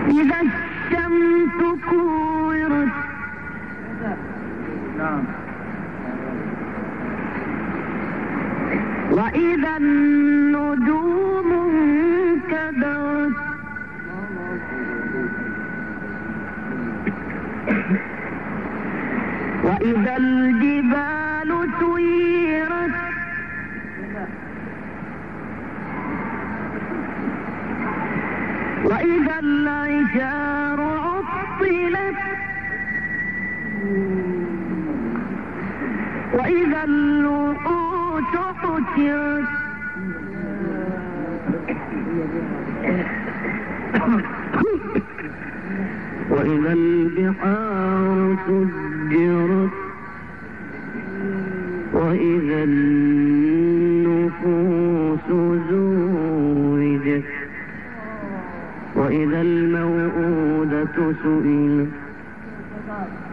إذا الشمس كورت وإذا النجوم انكدرت وإذا الجبال سيرت وإذا العشار عطلت وإذا الوحوش حشرت وإذا البحار سجرت وإذا النفوس زوجت وإذا الموءودة سئلت